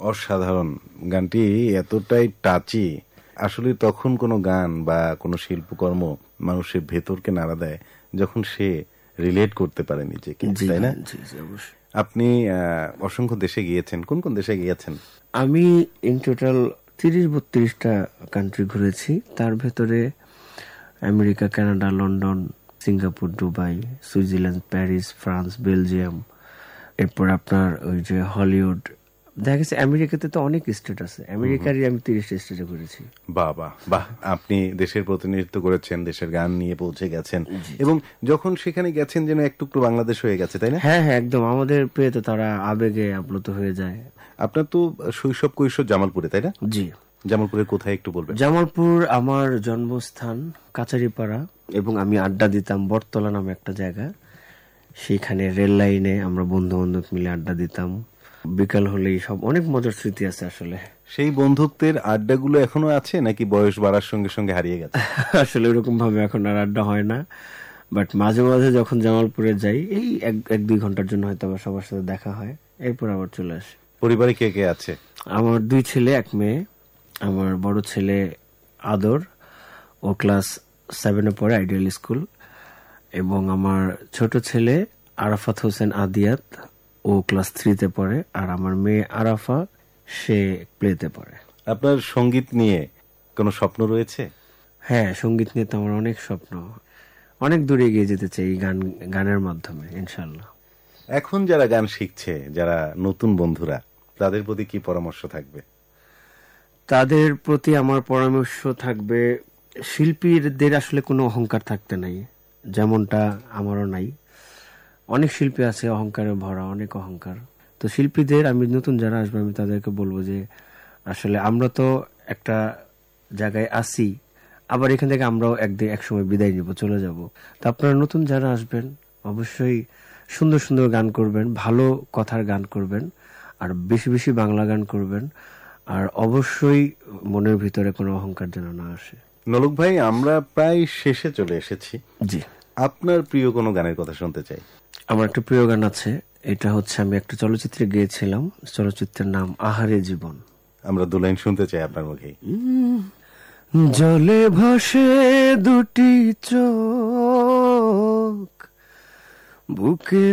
অসাধারণ। গানটি এতটাই টাচি, আসলে তখন কোনো গান বা কোনো শিল্পকর্ম মানুষের ভেতরকে নাড়া দেয় যখন সে রিলেট করতে পারে নিজেকে, তাই না? আপনি অসংখ্য দেশে গিয়েছেন, কোন কোন দেশে গিয়েছেন? আমি ইন টোটাল 30-32টা কান্ট্রি ঘুরেছি। তার ভেতরে America, Canada, London, Singapore, Dubai, Switzerland, Paris, France, Belgium, এরপর আপনার ওই যে হলিউড। দেখা গেছে আমেরিকাতে তো অনেক স্টেট আছে, আমেরিকারই আমি 30টা স্টেটে ঘুরেছি। বাহ বাহ বাহ, আপনি দেশের প্রতিনিধিত্ব করেছেন, দেশের গান নিয়ে পৌঁছে গেছেন, এবং যখন সেখানে গেছেন যেন একটু বাংলাদেশ হয়ে গেছে, তাই না? হ্যাঁ হ্যাঁ, একদম। আমাদের পেয়ে তো তারা আবেগে আপ্লুত হয়ে যায়। আপনার তো শৈশব কৈশোর জামালপুরে, তাই না? জি। জামালপুরের কোথায় একটু বলবেন? জামালপুর আমার জন্মস্থান, কাচারিপাড়া, এবং আমি আড্ডা দিতাম বটতলা নামে একটা জায়গা। সেখানে রেল লাইনে আমরা বন্ধু বান্ধব মিলে আড্ডা দিতাম, বিকাল হলেই সব অনেক মজার স্মৃতি আছে আসলে। সেই বন্ধুত্বের আড্ডাগুলো এখনো আছে নাকি বয়স বাড়ার সঙ্গে সঙ্গে হারিয়ে গেছে? আসলে ওরকম ভাবে এখন আর আড্ডা হয় না, বাট মাঝে মাঝে যখন জামালপুরে যাই এই 1-2 ঘন্টার জন্য হয়তো আবার সবার সাথে দেখা হয়, এরপর আবার চলে আসে। পরিবারে কে কে আছে? আমার 2 ছেলে 1 মেয়ে। আমার বড় ছেলে আদর, ও ক্লাস 7-এ পড়ে, আইডিয়াল স্কুল। এবং আমার ছোট ছেলে আরাফাত হোসেন আদিয়াত, ও ক্লাস 3-তে পড়ে। আর আমার মেয়ে আরাফা, সে প্লেতে পড়ে। আপনার সঙ্গীত নিয়ে কোনো স্বপ্ন রয়েছে? হ্যাঁ, সঙ্গীত নিয়ে তো আমার অনেক স্বপ্ন, অনেক দূরে এগিয়ে যেতে চাই গানের মাধ্যমে ইনশাল্লাহ। এখন যারা গান শিখছে, যারা নতুন বন্ধুরা, তাদের প্রতি কি পরামর্শ থাকবে? তাদের প্রতি আমার পরামর্শ থাকবে, শিল্পীদের আসলে কোনো অহংকার থাকতে নাই, যেমনটা আমারও নাই। অনেক শিল্পী আছে অহংকারে ভরা, অনেক অহংকার। তো শিল্পীদের, আমি নতুন যারা আসবে আমি তাদেরকে বলবো যে আসলে আমরা তো একটা জায়গায় আসি, আবার এখান থেকে আমরাও এক সময় বিদায় নিব, চলে যাব। তো আপনারা নতুন যারা আসবেন অবশ্যই সুন্দর সুন্দর গান করবেন, ভালো কথার গান করবেন, আর বেশি বেশি বাংলা গান করবেন, আর অবশ্যই মনের ভিতরে কোনো অহংকার যেন না আসে। নলক ভাই, আমরা প্রায় শেষে চলে এসেছি। জি। আপনার প্রিয় কোনো গানের কথা শুনতে চাই। আমার একটা প্রিয় গান আছে, এটা হচ্ছে আমি একটা চলচ্চিত্রে গেয়েছিলাম, চলচ্চিত্রের নাম আহারে জীবন। আমরা 2 লাইন শুনতে চাই আপনার মুখেই। জলে ভাসে 2টি চোখ, বুকে